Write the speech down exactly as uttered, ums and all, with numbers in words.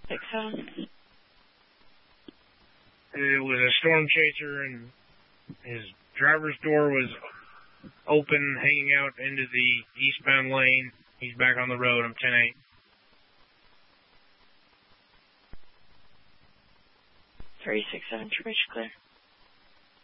six seven. It was a storm chaser, and his driver's door was open, hanging out into the eastbound lane. He's back on the road. I'm ten eight. three six seven, Trish, clear.